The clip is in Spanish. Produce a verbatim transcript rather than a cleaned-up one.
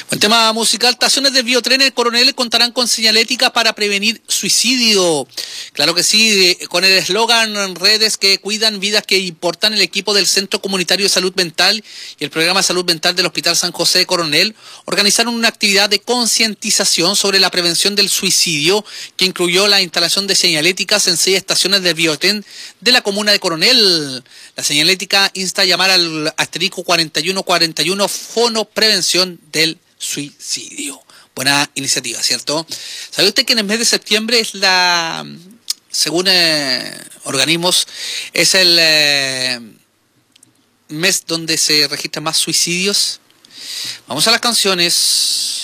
Buen tema musical. Estaciones de biotrenes Coronel contarán con señalética para prevenir suicidio. Claro que sí, con el eslogan redes que cuidan vidas que importan, el equipo del Centro Comunitario de Salud Mental y el Programa de Salud Mental del Hospital San José de Coronel organizaron una actividad de concientización sobre la prevención del suicidio que incluyó la instalación de señaléticas en seis estaciones de biotren de la comuna de Coronel. La señalética insta a llamar al asterisco cuarenta y uno cuarenta y uno Fono Prevención del Suicidio. Buena iniciativa, ¿cierto? ¿Sabe usted que en el mes de septiembre es la, según eh, organismos, es el eh, mes donde se registran más suicidios? Vamos a las canciones.